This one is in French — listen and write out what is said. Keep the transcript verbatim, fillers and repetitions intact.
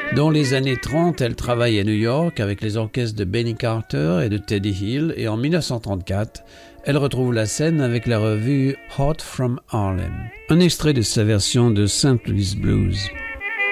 Dans les années trente, elle travaille à New York avec les orchestres de Benny Carter et de Teddy Hill et en dix-neuf cent trente-quatre, elle retrouve la scène avec la revue Hot from Harlem. Un extrait de sa version de Saint Louis Blues.